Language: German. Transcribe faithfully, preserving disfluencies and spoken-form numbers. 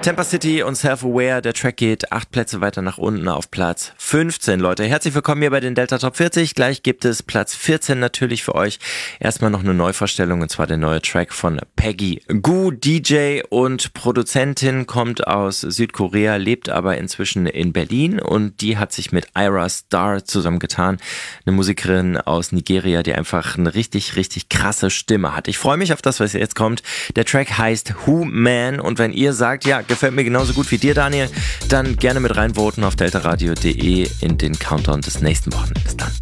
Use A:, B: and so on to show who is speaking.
A: Tampa City und Self-Aware, der Track geht acht Plätze weiter nach unten auf Platz fünfzehn, Leute. Herzlich willkommen hier bei den Delta Top vierzig. Gleich gibt es Platz vierzehn natürlich für euch. Erstmal noch eine Neuvorstellung, und zwar der neue Track von Peggy Gou, D J und Produzentin, kommt aus Südkorea, lebt aber inzwischen in Berlin, und die hat sich mit Ira Star zusammengetan. Eine Musikerin aus Nigeria, die einfach eine richtig, richtig krasse Stimme hat. Ich freue mich auf das, was jetzt kommt. Der Track heißt Who Man, und wenn ihr sagt, ja, gefällt mir genauso gut wie dir, Daniel, dann gerne mit reinvoten auf deltaradio punkt de in den Countdown des nächsten Wochenendes. Bis dann.